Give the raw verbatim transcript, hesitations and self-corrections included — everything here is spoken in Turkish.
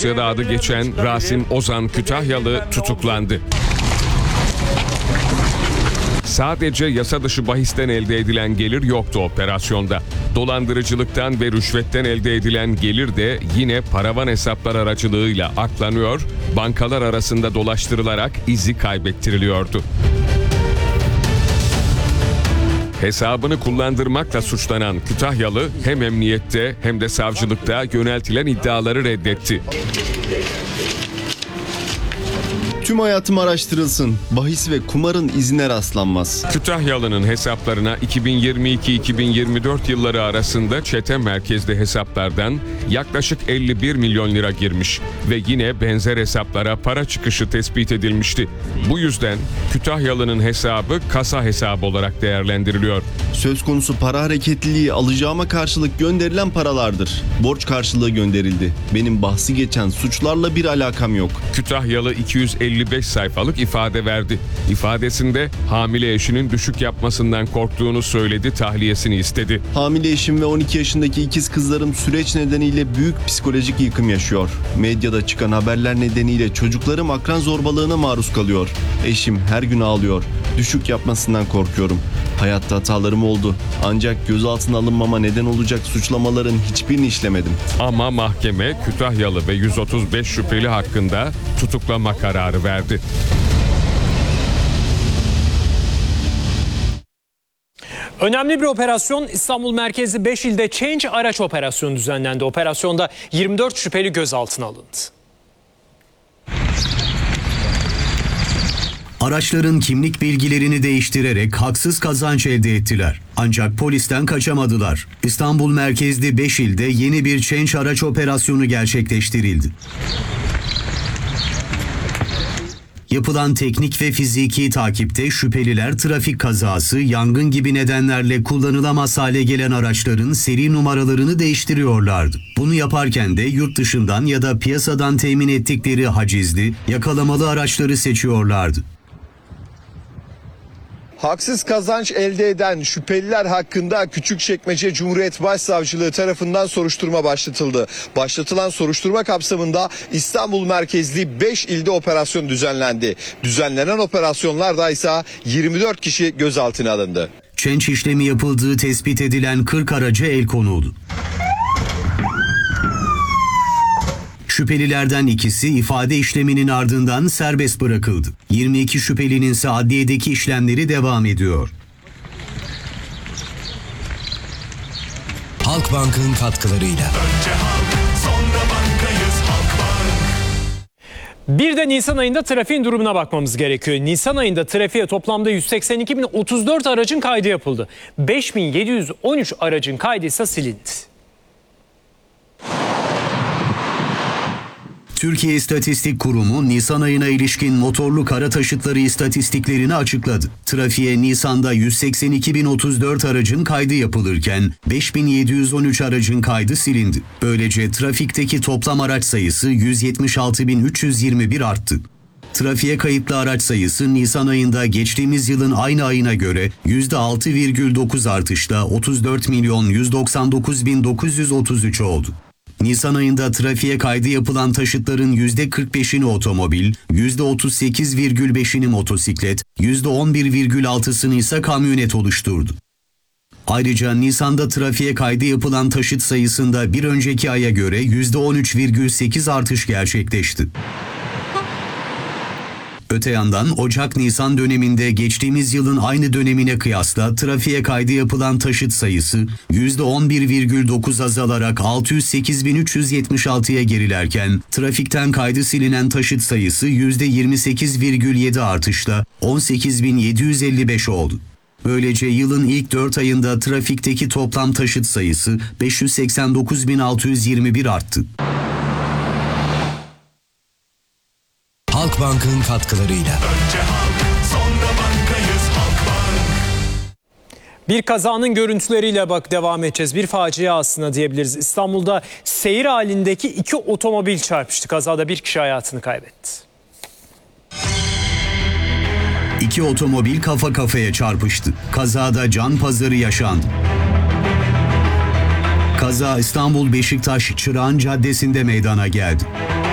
dosyada adı geçen Rasim Ozan Kütahyalı tutuklandı. Sadece yasa dışı bahisten elde edilen gelir yoktu operasyonda. Dolandırıcılıktan ve rüşvetten elde edilen gelir de yine paravan hesaplar aracılığıyla aklanıyor, bankalar arasında dolaştırılarak izi kaybettiriliyordu. Hesabını kullandırmakla suçlanan Kütahyalı hem emniyette hem de savcılıkta yöneltilen iddiaları reddetti. Tüm hayatım araştırılsın. Bahis ve kumarın izine rastlanmaz. Kütahyalı'nın hesaplarına iki bin yirmi iki iki bin yirmi dört yılları arasında çete merkezli hesaplardan yaklaşık elli bir milyon lira girmiş ve yine benzer hesaplara para çıkışı tespit edilmişti. Bu yüzden Kütahyalı'nın hesabı kasa hesabı olarak değerlendiriliyor. Söz konusu para hareketliliği alacağıma karşılık gönderilen paralardır. Borç karşılığı gönderildi. Benim bahsi geçen suçlarla bir alakam yok. Kütahyalı iki yüz elli beş sayfalık ifade verdi. İfadesinde hamile eşinin düşük yapmasından korktuğunu söyledi, tahliyesini istedi. Hamile eşim ve on iki yaşındaki ikiz kızlarım süreç nedeniyle büyük psikolojik yıkım yaşıyor. Medyada çıkan haberler nedeniyle çocuklarım akran zorbalığına maruz kalıyor. Eşim her gün ağlıyor. Düşük yapmasından korkuyorum. Hayatta hatalarım oldu. Ancak gözaltına alınmama neden olacak suçlamaların hiçbirini işlemedim. Ama mahkeme Kütahyalı ve yüz otuz beş şüpheli hakkında tutuklama kararı verdi. Önemli bir operasyon, İstanbul merkezli beş ilde Change araç operasyonu düzenlendi. Operasyonda yirmi dört şüpheli gözaltına alındı. Araçların kimlik bilgilerini değiştirerek haksız kazanç elde ettiler. Ancak polisten kaçamadılar. İstanbul merkezli beş ilde yeni bir Change araç operasyonu gerçekleştirildi. Yapılan teknik ve fiziki takipte şüpheliler trafik kazası, yangın gibi nedenlerle kullanılamaz hale gelen araçların seri numaralarını değiştiriyorlardı. Bunu yaparken de yurt dışından ya da piyasadan temin ettikleri hacizli, yakalamalı araçları seçiyorlardı. Haksız kazanç elde eden şüpheliler hakkında Küçükçekmece Cumhuriyet Başsavcılığı tarafından soruşturma başlatıldı. Başlatılan soruşturma kapsamında İstanbul merkezli beş ilde operasyon düzenlendi. Düzenlenen operasyonlarda ise yirmi dört kişi gözaltına alındı. Change işlemi yapıldığı tespit edilen kırk araca el konuldu. Şüphelilerden ikisi ifade işleminin ardından serbest bırakıldı. yirmi iki şüphelinin ise adliyedeki işlemleri devam ediyor. Halkbank'ın katkılarıyla. Önce halk, sonra bankayız, Halkbank. Bir de Nisan ayında trafiğin durumuna bakmamız gerekiyor. Nisan ayında trafiğe toplamda yüz seksen iki bin otuz dört aracın kaydı yapıldı. beş bin yedi yüz on üç aracın kaydı ise silindi. Türkiye İstatistik Kurumu Nisan ayına ilişkin motorlu kara taşıtları istatistiklerini açıkladı. Trafiğe Nisan'da yüz seksen iki bin otuz dört aracın kaydı yapılırken beş bin yedi yüz on üç aracın kaydı silindi. Böylece trafikteki toplam araç sayısı yüz yetmiş altı bin üç yüz yirmi bir arttı. Trafiğe kayıtlı araç sayısı Nisan ayında geçtiğimiz yılın aynı ayına göre yüzde altı virgül dokuz artışla otuz dört milyon yüz doksan dokuz bin dokuz yüz otuz üç oldu. Nisan ayında trafiğe kaydı yapılan taşıtların yüzde kırk beşini otomobil, yüzde otuz sekiz virgül beşini motosiklet, yüzde on bir virgül altısını ise kamyonet oluşturdu. Ayrıca Nisan'da trafiğe kaydı yapılan taşıt sayısında bir önceki aya göre yüzde on üç virgül sekiz artış gerçekleşti. Öte yandan Ocak-Nisan döneminde geçtiğimiz yılın aynı dönemine kıyasla trafiğe kaydı yapılan taşıt sayısı yüzde on bir virgül dokuz azalarak altı yüz sekiz bin üç yüz yetmiş altıya gerilerken trafikten kaydı silinen taşıt sayısı yüzde yirmi sekiz virgül yedi artışla on sekiz bin yedi yüz elli beş oldu. Böylece yılın ilk dört ayında trafikteki toplam taşıt sayısı beş yüz seksen dokuz bin altı yüz yirmi bir arttı. Halkbank'ın katkılarıyla. Önce halk, sonra bankayız, Halkbank. Bir kazanın görüntüleriyle bak devam edeceğiz. Bir facia aslında diyebiliriz. İstanbul'da seyir halindeki iki otomobil çarpıştı. Kazada bir kişi hayatını kaybetti. İki otomobil kafa kafaya çarpıştı. Kazada can pazarı yaşandı. Kaza İstanbul Beşiktaş Çırağan Caddesi'nde meydana geldi.